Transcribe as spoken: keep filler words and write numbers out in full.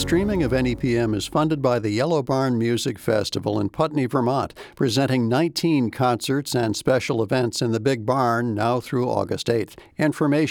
streaming of N E P M is funded by the Yellow Barn Music Festival in Putney, Vermont, presenting nineteen concerts and special events in the Big Barn now through August eighth. Information